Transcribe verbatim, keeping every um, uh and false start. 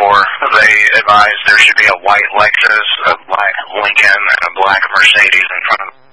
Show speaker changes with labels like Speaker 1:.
Speaker 1: before, they advised there should be a white Lexus, a black Lincoln, and a black Mercedes in front of